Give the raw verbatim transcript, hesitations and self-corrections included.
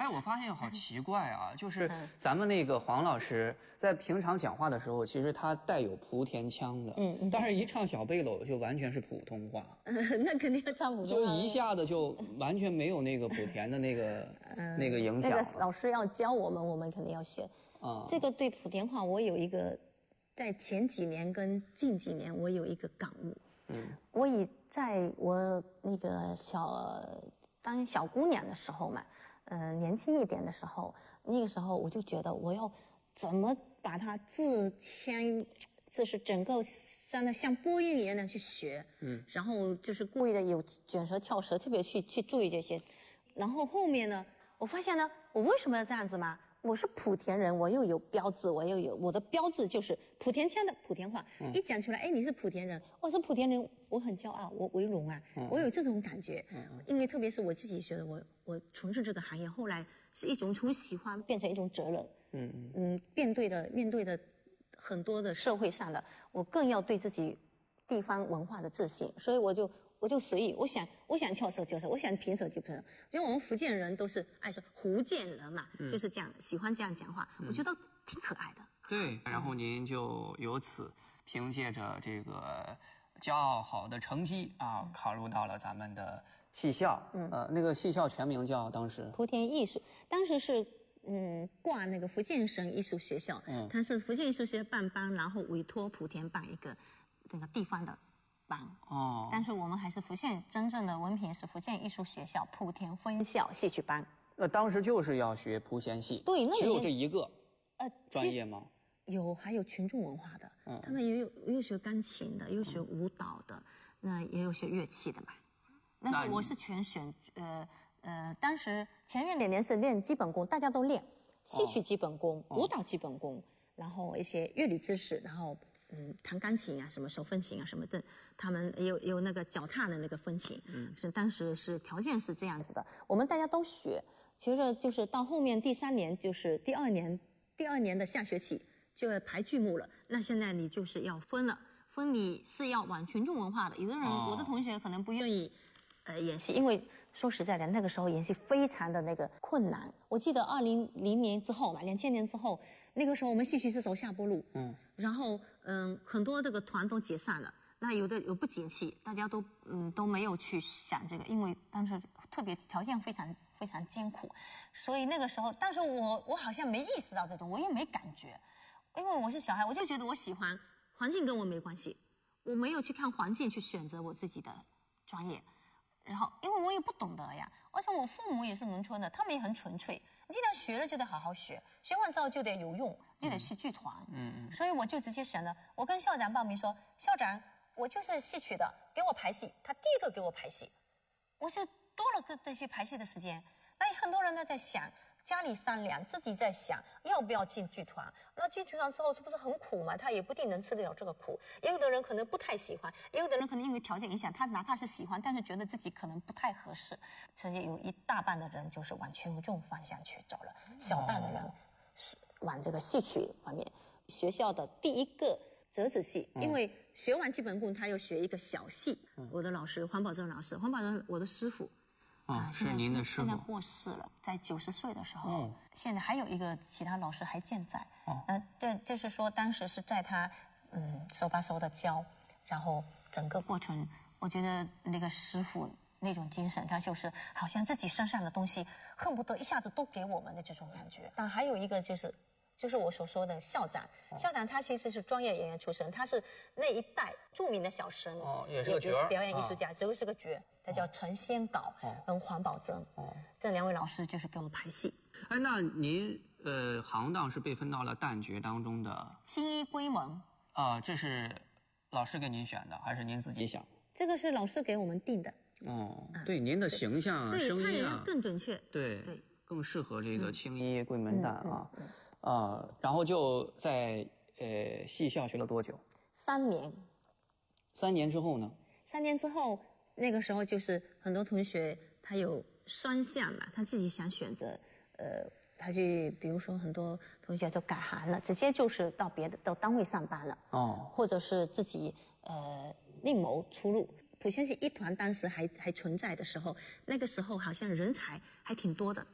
哎，我发现好奇怪啊，就是咱们那个黄老师在平常讲话的时候，其实他带有莆田腔的，嗯，嗯但是一唱小贝篓就完全是普通话， 呃、那肯定要唱普通话， 就一下子就完全没有那个莆田的那个、嗯、那个影响。 那个老师要教我们，我们肯定要学。啊、嗯，这个对莆田话，我有一个在前几年跟近几年，我有一个感悟。嗯，我以在我那个小当小姑娘的时候嘛，嗯、呃，年轻一点的时候，那个时候我就觉得我要怎么把它自谦，就是整个像那像播音一样的去学，嗯，然后就是故意的有卷舌翘舌，特别去去注意这些，然后后面呢，我发现呢，我为什么要这样子嘛？我是莆田人，我又有标志，我又有我的标志就是莆田腔的莆田话，嗯、一讲出来，哎，你是莆田人，我是莆田人，我很骄傲，我为荣啊，嗯、我有这种感觉，嗯、因为特别是我自己觉得我我从事这个行业，后来是一种从喜欢变成一种责任，嗯嗯嗯，面对的面对的很多的社会上的，我更要对自己地方文化的自信，所以我就。我就随意，我想我想翘舌就舌，我想平舌就平舌。因为我们福建人都是爱说福建人嘛，嗯、就是这样喜欢这样讲话，嗯、我觉得挺可爱的。 对，然后您就由此凭借着这个骄傲好的成绩啊，考入到了咱们的戏校。嗯，呃，那个戏校全名叫当时莆田艺术，当时是嗯挂那个福建省艺术学校，嗯，它是福建艺术学校办班，然后委托莆田办一个那个地方的。班哦，但是我们还是福建真正的文凭是福建艺术学校莆田分校戏曲班。 那当时就是要学莆弦戏， 对，那只有这一个呃专业吗？ 有，还有群众文化的，嗯，他们也有也有学钢琴的，也有学舞蹈的，嗯、那也有学乐器的嘛。那我是全选呃呃，当时前面两年是练基本功，大家都练戏曲基本功、哦、舞蹈基本功，然后一些乐理知识，然后。嗯，弹钢琴啊，什么手风琴啊，什么的，他们也有也有那个脚踏的那个风琴，嗯，是当时是条件是这样子的，我们大家都学，其实就是到后面第三年，就是第二年，第二年的下学期就要排剧目了，那现在你就是要分了，分你是要往群众文化的，有的人，哦、我的同学可能不愿意。呃，演戏，因为说实在的，那个时候演戏非常的那个困难。我记得二零零年之后嘛，两千年之后，那个时候我们戏曲是走下坡路，嗯，然后嗯，很多这个团都解散了，那有的有不景气，大家都嗯都没有去想这个，因为当时特别条件非常非常艰苦，所以那个时候，但是我我好像没意识到这种，我也没感觉，因为我是小孩，我就觉得我喜欢环境跟我没关系，我没有去看环境去选择我自己的专业。然后，因为我也不懂得呀，而且我父母也是农村的，他们也很纯粹。你既然学了，就得好好学，学完之后就得有用，就得去剧团。嗯嗯。所以我就直接选了，我跟校长报名说，校长，我就是戏曲的，给我排戏。他第一个给我排戏，我是多了个这些排戏的时间。那很多人都在想。家里商量，自己在想要不要进剧团。那进剧团之后，是不是很苦嘛？他也不一定能吃得了这个苦。也有的人可能不太喜欢，也有的人可能因为条件影响，他哪怕是喜欢，但是觉得自己可能不太合适。所以有一大半的人就是往群众方向去走了，小半的人是往这个戏曲方面。学校的第一个折子戏，因为学完基本功，他又学一个小戏。嗯、我的老师黄宝正老师，黄宝正我的师傅。 啊、哦，是您的师傅， 现在过世了，在九十岁的时候。嗯，现在还有一个其他老师还健在。哦，那这就是说，当时是在他嗯手把手的教，然后整个过程，我觉得那个师傅那种精神，他就是好像自己身上的东西恨不得一下子都给我们的这种感觉。但还有一个就是。就是我所说的校长，校长他其实是专业演员出身，他是那一代著名的小生， 哦，也是个角， 也是表演艺术家，这个是个角，他叫陈先镐跟黄宝珍，哦，这两位老师就是给我们排戏。 哎，那您呃行当是被分到了旦角当中的青衣闺门啊、呃，这是老师给您选的，还是您自己想？ 这个是老师给我们定的。 哦，对，您的形象啊，声音啊， 更准确， 对对，更适合这个青衣闺门旦啊。嗯嗯嗯啊、呃，然后就在呃戏校学了多久？ 三年。 三年之后呢？ 三年之后，那个时候就是很多同学他有双向嘛，他自己想选择，呃，他去比如说很多同学就改行了，直接就是到别的到单位上班了，哦，或者是自己呃另谋出路。莆田戏一团当时还还存在的时候，那个时候好像人才还挺多的。